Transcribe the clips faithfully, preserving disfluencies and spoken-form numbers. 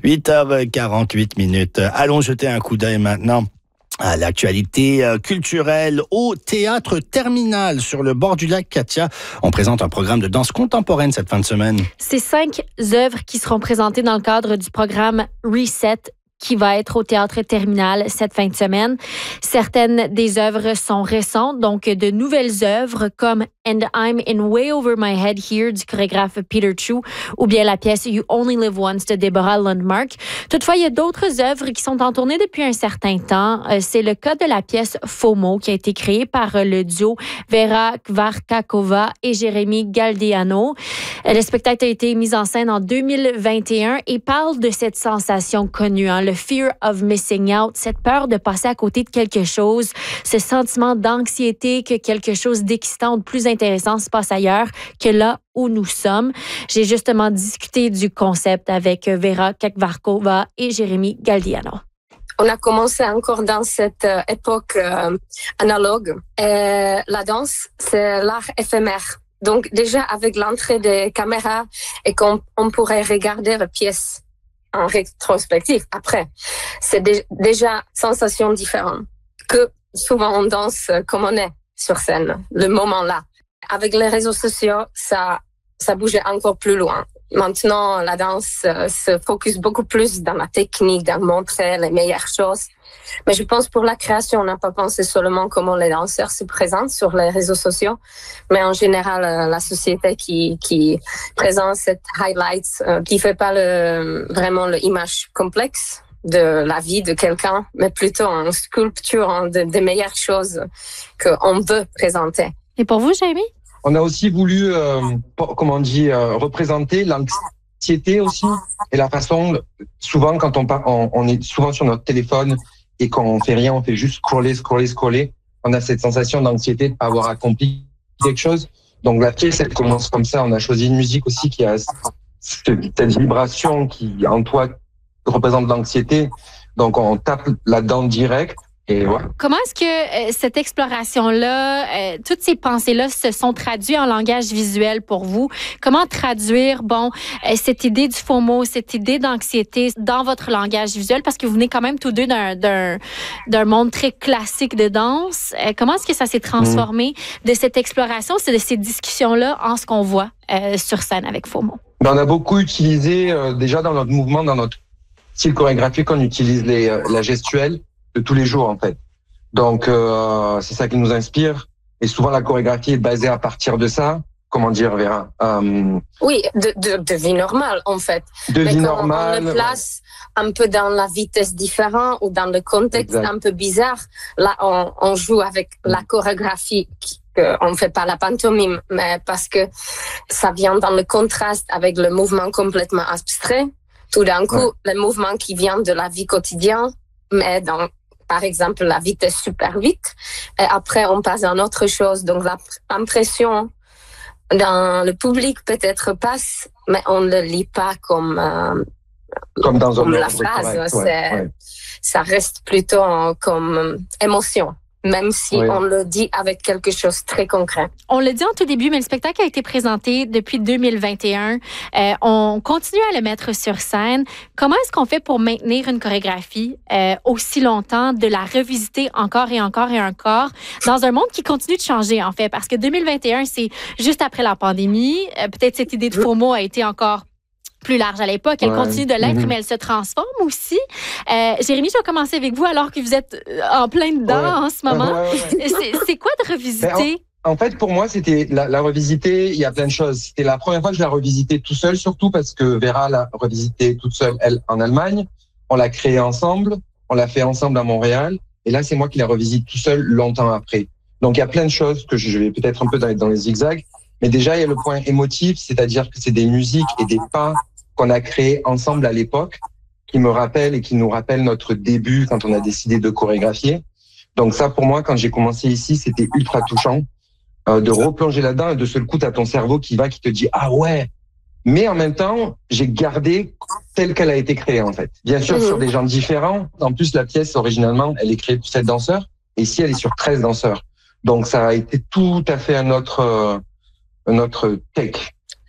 huit heures quarante-huit minutes. Allons jeter un coup d'œil maintenant à l'actualité culturelle au Théâtre Terminal sur le bord du lac Katia. On présente un programme de danse contemporaine cette fin de semaine. C'est cinq œuvres qui seront présentées dans le cadre du programme Reset qui va être au Théâtre Terminal cette fin de semaine. Certaines des œuvres sont récentes, donc de nouvelles œuvres comme And I'm in Way Over My Head Here du chorégraphe Peter Chu ou bien la pièce You Only Live Once de Deborah Lundmark. Toutefois, il y a d'autres œuvres qui sont en tournée depuis un certain temps. C'est le cas de la pièce FOMO qui a été créée par le duo Vera Kvarkakova et Jérémy Galdeano. Le spectacle a été mis en scène en deux mille vingt et un et parle de cette sensation connue, hein, le fear of missing out, cette peur de passer à côté de quelque chose, ce sentiment d'anxiété que quelque chose d'excitant ou de plus intéressant se passe ailleurs que là où nous sommes. J'ai justement discuté du concept avec Vera Kvarkova et Jérémy Galdeano. On a commencé encore dans cette euh, époque euh, analogue. Et la danse, c'est l'art éphémère. Donc déjà avec l'entrée des caméras et qu'on on pourrait regarder la pièce en rétrospective après, c'est dé- déjà sensation différente que souvent on danse comme on est sur scène, le moment-là. Avec les réseaux sociaux, ça, ça bougeait encore plus loin. Maintenant, la danse euh, se focus beaucoup plus dans la technique, dans montrer les meilleures choses. Mais je pense pour la création, on n'a pas pensé seulement comment les danseurs se présentent sur les réseaux sociaux, mais en général, euh, la société qui, qui présente cette highlights, euh, qui fait pas le, vraiment l'image complexe de la vie de quelqu'un, mais plutôt en sculpture, en de, de meilleures choses qu'on veut présenter. Et pour vous, Jérémy? On a aussi voulu, euh, comment on dit, euh, représenter l'anxiété aussi et la façon, souvent quand on, on, on est souvent sur notre téléphone et quand on fait rien, on fait juste scroller, scroller, scroller. On a cette sensation d'anxiété de pas avoir accompli quelque chose. Donc la pièce, elle commence comme ça. On a choisi une musique aussi qui a cette vibration qui en toi représente l'anxiété. Donc on tape là-dedans direct. Et ouais. Comment est-ce que euh, cette exploration-là, euh, toutes ces pensées-là se sont traduites en langage visuel pour vous? Comment traduire, bon, euh, cette idée du FOMO, cette idée d'anxiété dans votre langage visuel? Parce que vous venez quand même tous deux d'un, d'un, d'un monde très classique de danse. Euh, comment est-ce que ça s'est transformé mmh. de cette exploration, de ces discussions-là en ce qu'on voit euh, sur scène avec FOMO? Ben, on a beaucoup utilisé, euh, déjà dans notre mouvement, dans notre style chorégraphique, on utilise les, euh, la gestuelle de tous les jours en fait. Donc euh, c'est ça qui nous inspire et souvent la chorégraphie est basée à partir de ça. Comment dire, Vera? Euh, oui, de, de, de vie normale en fait. De Mais vie quand normale. on le place un peu dans la vitesse différente ou dans le contexte exact. Un peu bizarre, là on, on joue avec la chorégraphie. On ne fait pas la pantomime, mais parce que ça vient dans le contraste avec le mouvement complètement abstrait. Tout d'un coup, ouais. le mouvement qui vient de la vie quotidienne, mais dans par exemple la vitesse super vite et après on passe à une autre chose, donc l'impression dans le public peut-être passe mais on ne le lit pas comme euh, comme dans comme un la phrase ouais, c'est, ouais. ça reste plutôt comme émotion même si oui. on le dit avec quelque chose de très concret. On l'a dit en tout début, mais le spectacle a été présenté depuis deux mille vingt et un. Euh, on continue à le mettre sur scène. Comment est-ce qu'on fait pour maintenir une chorégraphie euh, aussi longtemps, de la revisiter encore et encore et encore, dans un monde qui continue de changer, en fait? Parce que deux mille vingt et un, c'est juste après la pandémie. Euh, peut-être cette idée de FOMO a été encore plus large à l'époque. Elle ouais. continue de l'être, mm-hmm. mais elle se transforme aussi. Euh, Jérémy, je vais commencer avec vous alors que vous êtes en plein dedans ouais. en ce moment. Ouais, ouais. C'est, c'est quoi de revisiter? En, en fait, pour moi, c'était la, la revisiter, il y a plein de choses. C'était la première fois que je la revisitais tout seul, surtout parce que Vera l'a revisité toute seule, elle, en Allemagne. On l'a créée ensemble, on l'a fait ensemble à Montréal. Et là, c'est moi qui la revisite tout seul longtemps après. Donc, il y a plein de choses que je vais peut-être un peu dans, dans les zigzags. Mais déjà, il y a le point émotif, c'est-à-dire que c'est des musiques et des pas qu'on a créé ensemble à l'époque, qui me rappellent et qui nous rappellent notre début quand on a décidé de chorégraphier. Donc ça, pour moi, quand j'ai commencé ici, c'était ultra touchant euh, de replonger là-dedans et de seul coup, t'as ton cerveau qui va, qui te dit « Ah ouais !» Mais en même temps, j'ai gardé telle qu'elle a été créée, en fait. Bien sûr, mmh. sur des gens différents. En plus, la pièce, originalement, elle est créée pour sept danseurs. Et ici, elle est sur treize danseurs. Donc ça a été tout à fait un autre, euh, un autre take.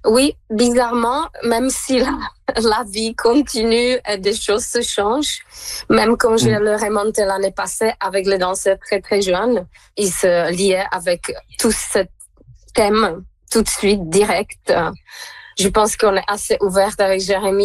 Oui, bizarrement, même si la, la vie continue et des choses se changent, même quand je le remontais l'année passée avec les danseurs très très jeunes, ils se liaient avec tout ce thème tout de suite, direct. Je pense qu'on est assez ouvert avec Jérémy